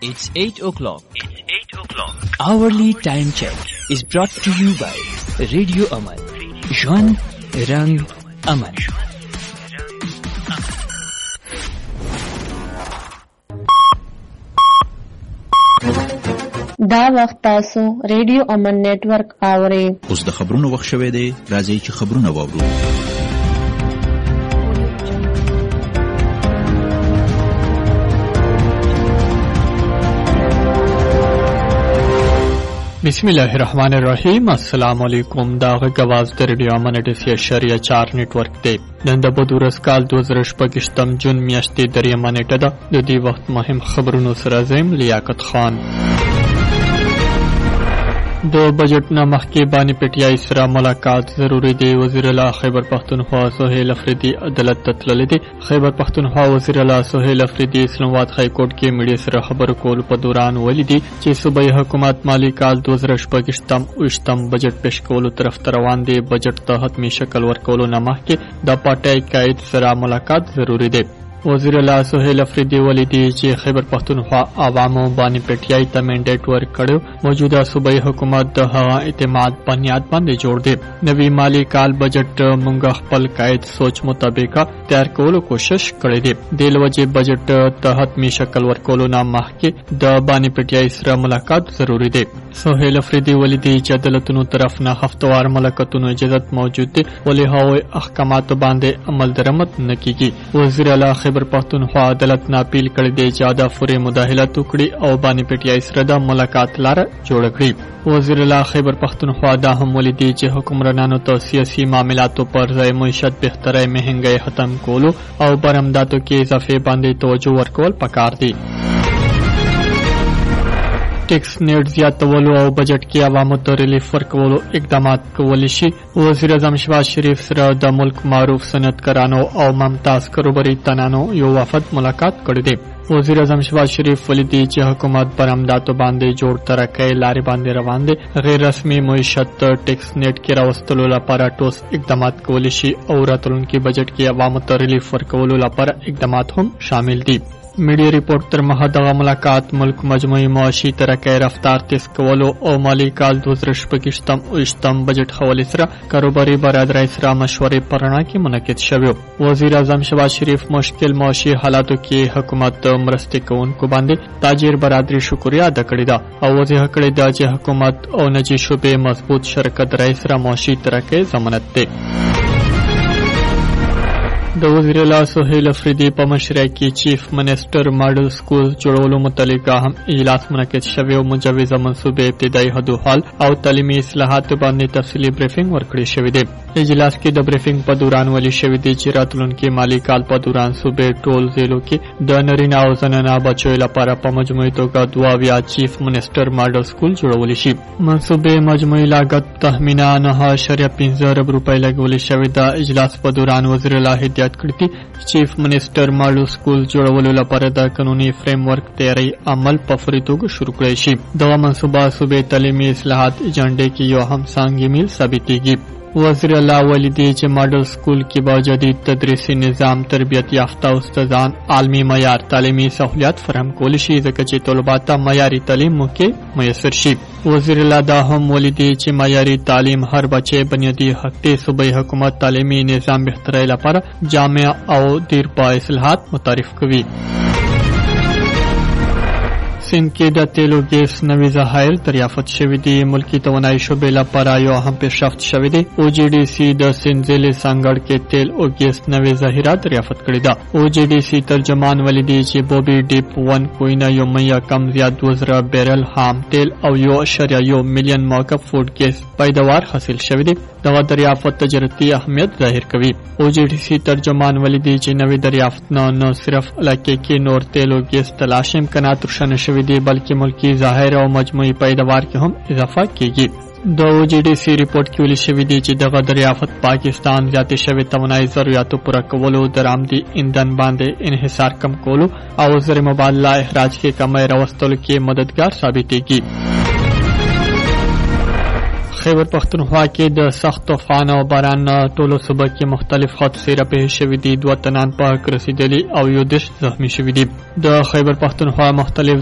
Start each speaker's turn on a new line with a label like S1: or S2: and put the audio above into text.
S1: It's 8 o'clock. Hourly time check is brought to you by Radio Aman. Jwan Rang Aman.
S2: دا وخت تاسو ریډیو امن نیټورک اورئ.
S3: اوس د خبرونو وخت شوی دی. راځئ چې خبرونه واورو.
S4: بسم الله الرحمن الرحیم. السلام علیکم. دا غواز د ریډیو امن 88.4 نیټورک دی. نن د بدورس کال 2018 جون میاشتې دریمه نیټه ده. د دې وخت مهم خبرونو سره زم لیاقت خان. د بجټ نه مخکې باندې پټیای سره ملاقات ضروری دی. وزیر اعلی خیبر پختونخوا سهیل افریدي عدالت ته تللی دی. خیبر پختونخوا وزیر اعلی سهیل افریدي اسلام آباد های کورټ کې میډیا سره خبرو کولو په دوران ولیدي چې صوبایي حکومت مالی کال 2018 بجټ پیش کولو طرف ته روان دی. بجټ ته حتمی شکل ورکولو نه مخکې د پټای قائد سره ملاقات ضروری دی. وزیر اعلی سهیل افریدي ولیدي چې خیبر پختونخوا عوامو باندې پټیای ته منډیټ ورکړو. موجوده صوبایي حکومت د هغه اعتماد بنیاد باندې جوړ دی. نوی مالی کال بجټ مونږ خپل قائد سوچ مطابق تیار کولو کوشش کړی دی. د لوجه بجټ ته حتمی شکل ورکولو نه مخکې د باندې پټیای سره ملاقات ضروری دی. سهیل افریدي ولیدي چې عدالتونو طرف نه هفتوار ملاقاتونو اجازه موجود دی ولې هغوی احکاماتو باندې عمل درآمد نه کیږي. وزیر اعلی خیبر پختونخوا عدالت نه اپیل کړی دی چې ادا فوري مداخلت وکړي او باندې پټیای سره د ملاقات لاره جوړ کړي. وزیر اعلی خیبر پختونخوا دا هم ولیدي چې حکمرانانو ته سیاسي معاملاتو پر ځای معیشت بهترۍ مهنګۍ ختم کولو او برآمداتو کې اضافه باندې توجه ورکول پکار دی. ټیکس نیټ زیاتولو او بجټ کې عوامو ته ریلیف ورکولو اقدامات کولی شي. وزیر اعظم شهباز شریف سره د ملک معروف صنعتکارانو او ممتاز کاروباري تنانو یو وفد ملاقات کړی دی. وزیر اعظم شهباز شریف ولیدي چې حکومت برآمداتو باندې جوړ ترقۍ لارې باندې روان دی. غیر رسمي معیشت ټیکس نیټ کې راوستلو لپاره ټوس اقدامات کولی شي او راتلونکي بجټ کې عوامو ته ریلیف ورکولو لپاره اقدامات هم شامل دي. میډیا ریپورت تر مخه دغه ملاقات ملک مجموعي معاشي ترقۍ رفتار تیز کولو او مالی کال 2018 بجټ حواله سره کاروباري برادرۍ سره مشورې پرنا کې منعقد شوی. وزیر اعظم شهباز شریف مشکل معاشي حالاتو کې حکومت مرستې کوونکو باندې تاجر برادري شکریا ادا کړې ده او وضاحت کړې ده چې حکومت او نجی شعبې مضبوط شرکت رئیس سره معاشي ترقۍ ضمانت دی. د وزیر اعلی سهیل افریدي په مشرۍ کې چیف منسټر ماډل سکول جوړولو متعلق هم اجلاس منعقد شوی او مجوزه منصوبې ابتدایي حدوحال او تعلیمي اصلاحات باندې تفصیلي بریفینګ ورکړی شوی دی. اجلاس کې د بریفینګ په دوران ویل شوی دی چې راتلونکي مالی کال په دوران صوبې ټول ضلعو کې د نارینه او زنانه بچو لپاره په مجموعي توګه 22 چیف منسټر ماډل سکول جوړول شي. منصوبې مجموعي لاګت تخمینه 9.15 ارب روپۍ لګول شوی دی. اجلاس په دوران وزیر اعلی کړی چیف منسټر ماډل سکول جوړولو لپاره د قانوني فریم ورک تیاری عمل په فوري توګه شروع کړی شي. دغه منصوبه صوبې تعلیمي اصلاحات ایجنډې کې یو هم سانګي میل ثابتېږي. وزیر اعلی ولیدي چې ماډل سکول کې با جدید تدریسي نظام، تربیت یافته استادان، عالمي معیار تعلیمي سہولیات فراهم کولی شي ځکه چې طلبات ته معیاري تعلیم موقع میسر شي. وزیر اعلی دا هم ولیدي چې معیاري تعلیم هر بچی بنیادي حق دی. صوبایي حکومت تعلیمي نظام بهترۍ لپاره جامع او دیرپا اصلاحات متعارف کوي. سند کې د تیلو ګیس نوي ذخایر دریافت شوي دي. ملکی توانایي شعبې لپاره یو هم پیشرفت شوی دی. او جی ډي سي د سند ضلع سانګړ کې تیل او ګیس نوي ذخیره دریافت کړې ده. او جی ډي سي ترجمان ولیدي چې بوبي ډیپ 1 کوینه یو میا کم زیات 2000 بیرل خام تیل او 1.1 میلیون موقف فوډ ګیس پیداوار حاصل شوی دی. دغه دریافت تجارتي اهمیت ظاهر کوي. او جی ډي سي ترجمان ولیدي چې نوي دریافت نه صرف علاقې کې نور تیل او ګیس تلاش امکانات روښانه شوي دي بلکې ملکی ظاهر او مجموعي پیداوار کې هم اضافه کیږي. د او جی ډي سي ریپورت کې ویل شوی دی چې دغه دریافت پاکستان زیاتې شوی توانایي ضرورتو پوره کولو، درآمدي ایندھن باندې انحصار کم کولو او زر مبادله اخراج کې کمی راوستلو کې مددگار ثابتېږي. خیبر پختونخوا کې د سخت طوفان او باران ټولو صوبه کې مختلف حادثې راپېښې شوې دي. 2 تنان په هلاک رسېدلي او 10 زخمي شوي دي. د خیبر پختونخوا مختلف